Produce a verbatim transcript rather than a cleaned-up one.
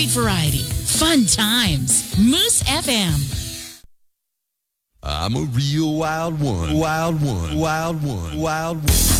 Great variety. Fun times. Moose F M. I'm a real wild one. Wild one. Wild one. Wild one.